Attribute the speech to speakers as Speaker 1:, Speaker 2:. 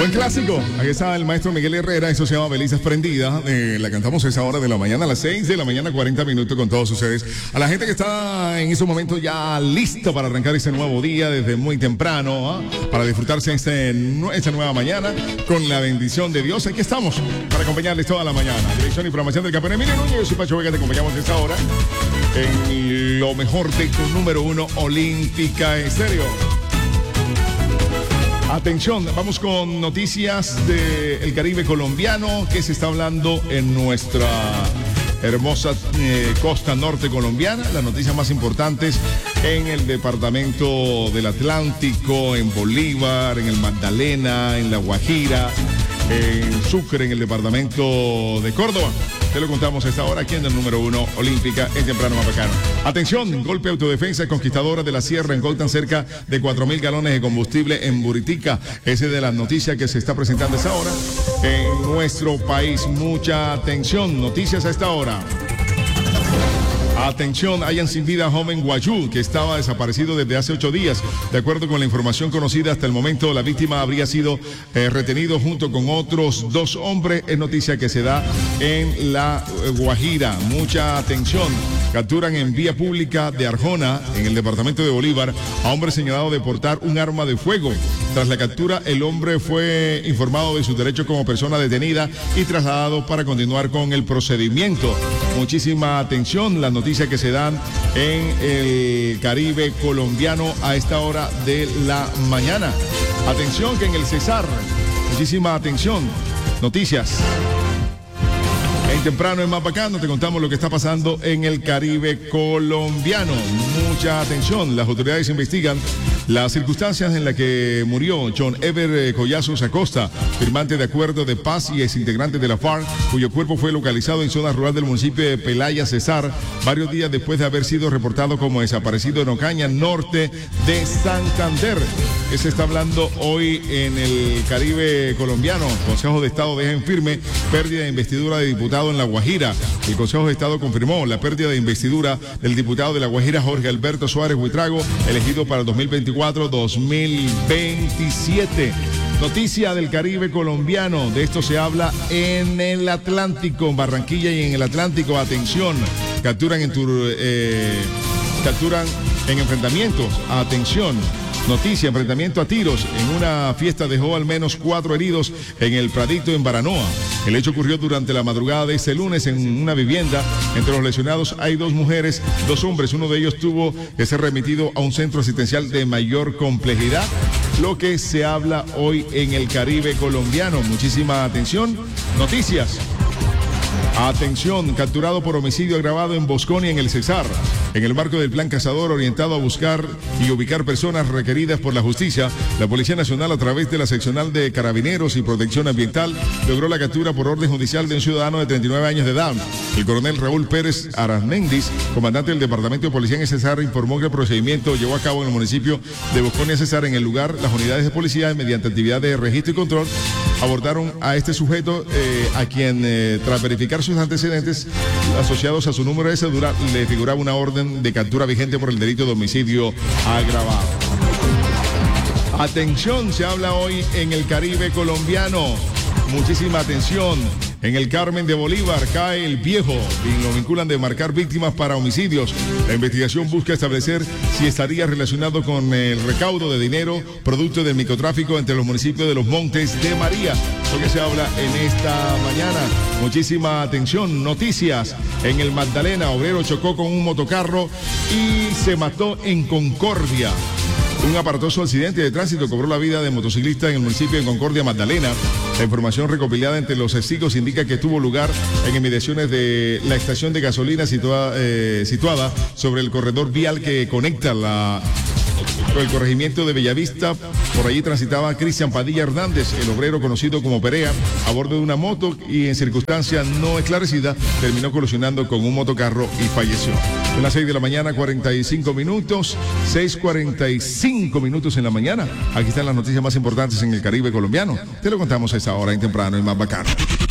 Speaker 1: Buen clásico. Aquí está el maestro Miguel Herrera. Eso se llama Belizas Prendida. La cantamos a esa hora de la mañana, a las 6 de la mañana, 40 minutos con todos ustedes. A la gente que está en estos momentos ya lista para arrancar este nuevo día desde muy temprano, para disfrutarse esta nueva mañana con la bendición de Dios. Aquí estamos para acompañarles toda la mañana. Dirección y programación del campeón Emilio Núñez. Yo soy Pacho Vega. Te acompañamos a esta hora en lo mejor de tu número uno, Olímpica Estéreo. Atención, vamos con noticias del Caribe colombiano que se está hablando en nuestra hermosa costa norte colombiana. Las noticias más importantes en el departamento del Atlántico, en Bolívar, en el Magdalena, en La Guajira, en Sucre, en el departamento de Córdoba. Te lo contamos a esta hora aquí en el número uno, Olímpica, en Temprano Mapacano. Atención, golpe autodefensa conquistadora de la Sierra. Engoltan cerca de 4.000 galones de combustible en Buritica. Esa es de las noticias que se está presentando a esta hora en nuestro país. Mucha atención, noticias a esta hora. Atención, hayan sin vida a joven Guayú, que estaba desaparecido desde hace 8 días. De acuerdo con la información conocida hasta el momento, la víctima habría sido retenido junto con otros 2 hombres. Es noticia que se da en La Guajira. Mucha atención. Capturan en vía pública de Arjona, en el departamento de Bolívar, a hombre señalado de portar un arma de fuego. Tras la captura, el hombre fue informado de sus derechos como persona detenida y trasladado para continuar con el procedimiento. Muchísima atención, las noticias que se dan en el Caribe colombiano a esta hora de la mañana. Atención que en el Cesar, muchísima atención, noticias. En Temprano en Mapacano te contamos lo que está pasando en el Caribe colombiano. Mucha atención, las autoridades investigan las circunstancias en las que murió John Ever Collazos Acosta, firmante de acuerdo de paz y exintegrante de la FARC, cuyo cuerpo fue localizado en zona rural del municipio de Pelaya, Cesar, varios días después de haber sido reportado como desaparecido en Ocaña, norte de Santander. ¿Qué se está hablando hoy en el Caribe colombiano? Consejo de Estado deja en firme pérdida de investidura de diputado en La Guajira. El Consejo de Estado confirmó la pérdida de investidura del diputado de La Guajira, Jorge Alberto Suárez Huitrago, elegido para el 2024-2027. Noticia del Caribe colombiano, de esto se habla en el Atlántico, en Barranquilla y en el Atlántico. Atención, capturan en enfrentamientos. Atención. Noticia, enfrentamiento a tiros en una fiesta dejó al menos 4 heridos en el Pradito, en Baranoa. El hecho ocurrió durante la madrugada de este lunes en una vivienda. Entre los lesionados hay 2 mujeres, 2 hombres. Uno de ellos tuvo que ser remitido a un centro asistencial de mayor complejidad. Lo que se habla hoy en el Caribe colombiano. Muchísima atención. Noticias. Atención, capturado por homicidio agravado en Bosconia, en el Cesar. En el marco del plan Cazador orientado a buscar y ubicar personas requeridas por la justicia, la Policía Nacional, a través de la seccional de Carabineros y Protección Ambiental, logró la captura por orden judicial de un ciudadano de 39 años de edad. El coronel Raúl Pérez Arazméndez, comandante del Departamento de Policía en el Cesar, informó que el procedimiento llevó a cabo en el municipio de Bosconia, Cesar. En el lugar, las unidades de policía, mediante actividad de registro y control, abordaron a este sujeto, a quien, tras verificar sus antecedentes asociados a su número de cédula, le figuraba una orden de captura vigente por el delito de homicidio agravado. Atención, se habla hoy en el Caribe colombiano. Muchísima atención. En el Carmen de Bolívar cae el viejo y lo vinculan de marcar víctimas para homicidios. La investigación busca establecer si estaría relacionado con el recaudo de dinero producto del microtráfico entre los municipios de Los Montes de María. Lo que se habla en esta mañana. Muchísima atención. Noticias. En el Magdalena, obrero chocó con un motocarro y se mató en Concordia. Un aparatoso accidente de tránsito cobró la vida de motociclista en el municipio de Concordia, Magdalena. La información recopilada entre los testigos indica que tuvo lugar en inmediaciones de la estación de gasolina situada sobre el corredor vial que conecta el corregimiento de Bellavista. Por allí transitaba Cristian Padilla Hernández, el obrero conocido como Perea, a bordo de una moto y en circunstancia no esclarecida terminó colisionando con un motocarro y falleció. En las 6 de la mañana, 45 minutos, 6:45 minutos en la mañana. Aquí están las noticias más importantes en el Caribe colombiano. Te lo contamos a esta hora en Temprano y Más Bacano.